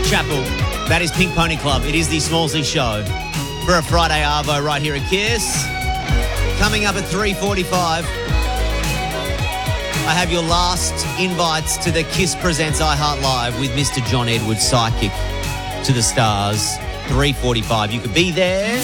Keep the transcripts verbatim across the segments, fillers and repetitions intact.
Chapel. That is Pink Pony Club. It is the Smallsy Show for a Friday Arvo right here at Kiss. Coming up at three forty-five, I have your last invites to the Kiss Presents iHeart Live with Mister John Edwards, Psychic to the Stars. three forty-five. You could be there.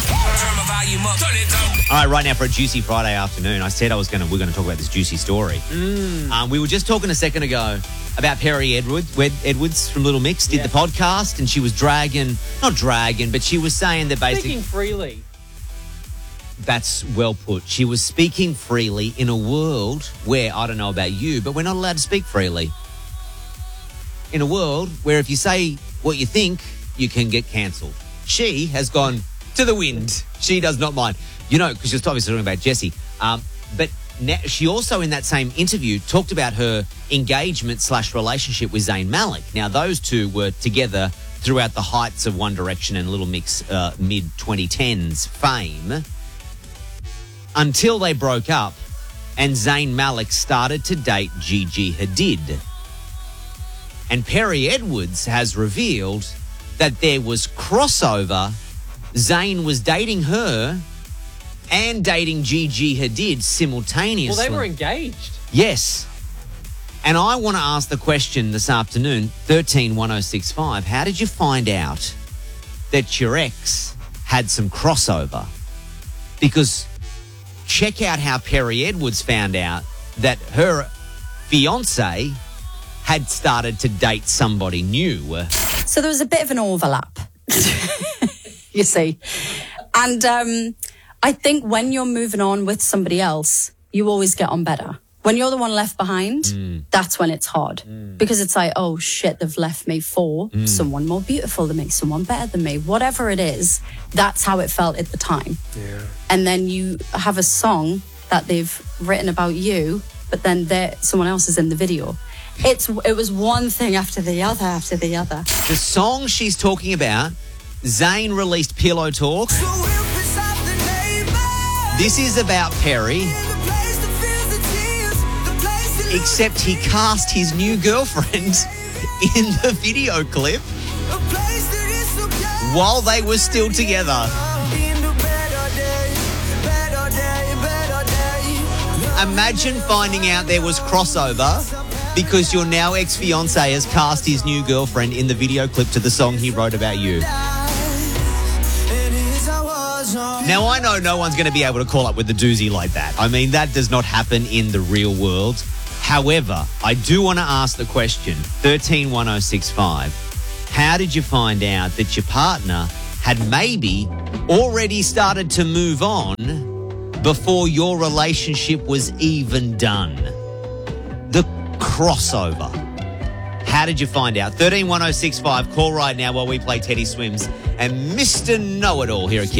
All right, right now for a juicy Friday afternoon. I said I was going to. We're going to talk about this juicy story. Mm. Um, we were just talking a second ago about Perry Edwards, Edwards from Little Mix, did yeah. the podcast, and she was dragging, not dragging, but she was saying that basically... Speaking freely. That's well put. She was speaking freely in a world where, I don't know about you, but we're not allowed to speak freely. In a world where if you say what you think, you can get cancelled. She has gone to the wind. She does not mind. You know, because she was obviously talking about Jessie. Um, but now, she also, in that same interview, talked about her engagement slash relationship with Zayn Malik. Now, those two were together throughout the heights of One Direction and Little Mix uh, mid twenty tens fame until they broke up and Zayn Malik started to date Gigi Hadid. And Perry Edwards has revealed that there was crossover. Zayn was dating her and dating Gigi Hadid simultaneously. Well, they were engaged. Yes. And I want to ask the question this afternoon, thirteen one oh six five, how did you find out that your ex had some crossover? Because check out how Perry Edwards found out that her fiancé had started to date somebody new. So there was a bit of an overlap, you see. And um, I think when you're moving on with somebody else, you always get on better. When you're the one left behind, mm. that's when it's hard. Mm. Because it's like, oh, shit, they've left me for mm. someone more beautiful than me, someone better than me. Whatever it is, that's how it felt at the time. Yeah. And then you have a song that they've written about you, but then someone else is in the video. It's It was one thing after the other after the other. The song she's talking about, Zayn released Pillow Talk. This is about Perry, except he cast his new girlfriend in the video clip while they were still together. Imagine finding out there was crossover because your now ex-fiancé has cast his new girlfriend in the video clip to the song he wrote about you. Now, I know no one's going to be able to call up with a doozy like that. I mean, that does not happen in the real world. However, I do want to ask the question, thirteen one oh six five, how did you find out that your partner had maybe already started to move on before your relationship was even done? The crossover. How did you find out? thirteen one oh six five, call right now while we play Teddy Swims and Mister Know-It-All here at Kiss.